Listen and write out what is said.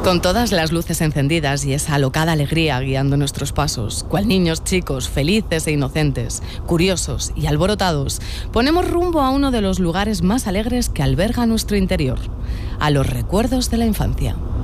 Con todas las luces encendidas y esa alocada alegría guiando nuestros pasos, cual niños chicos, felices e inocentes, curiosos y alborotados, ponemos rumbo a uno de los lugares más alegres que alberga nuestro interior, a los recuerdos de la infancia.